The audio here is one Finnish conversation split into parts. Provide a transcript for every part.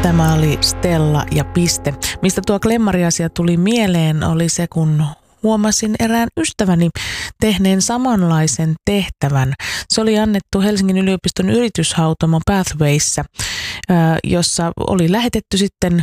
Tämä oli Stella ja piste. Mistä tuo klemmariasia tuli mieleen oli se, kun huomasin erään ystäväni tehneen samanlaisen tehtävän. Se oli annettu Helsingin yliopiston yrityshautomo Pathwayssä, jossa oli lähetetty sitten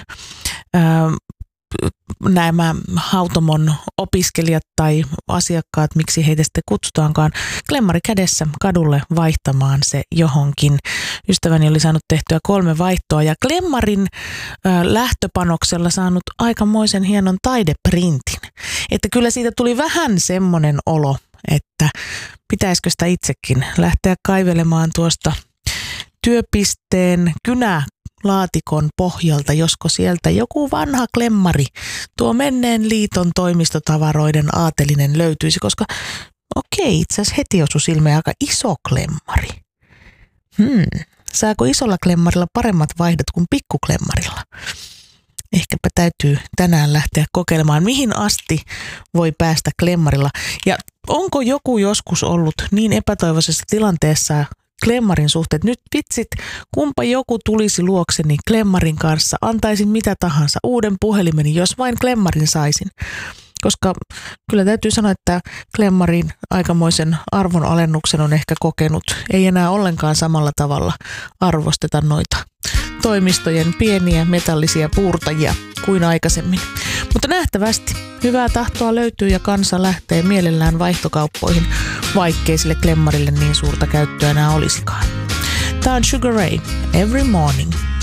nämä hautomon opiskelijat tai asiakkaat, miksi heitä sitten kutsutaankaan, klemmari kädessä kadulle vaihtamaan se johonkin. Ystäväni oli saanut tehtyä 3 vaihtoa ja klemmarin lähtöpanoksella saanut aikamoisen hienon taideprintin. Että kyllä siitä tuli vähän semmoinen olo, että pitäisikö sitä itsekin lähteä kaivelemaan tuosta työpisteen kynälaatikon pohjalta, josko sieltä joku vanha klemmari, tuo menneen liiton toimistotavaroiden aatelinen löytyisi, koska okei, itse asiassa heti osui silmeen aika iso klemmari. Saako isolla klemmarilla paremmat vaihdot kuin pikkuklemmarilla? Ehkäpä täytyy tänään lähteä kokeilemaan, mihin asti voi päästä klemmarilla. Ja onko joku joskus ollut niin epätoivoisessa tilanteessa klemmarin suhteen, nyt vitsit, kumpa joku tulisi luokseni klemmarin kanssa, antaisin mitä tahansa, uuden puhelimeni, jos vain klemmarin saisin. Koska kyllä täytyy sanoa, että klemmarin aikamoisen arvonalennuksen on ehkä kokenut. Ei enää ollenkaan samalla tavalla arvosteta noita toimistojen pieniä metallisia puurtajia kuin aikaisemmin. Mutta nähtävästi hyvää tahtoa löytyy ja kansa lähtee mielellään vaihtokauppoihin, vaikkei sille klemmarille niin suurta käyttöä enää olisikaan. Tämä on Sugar Ray, Every Morning.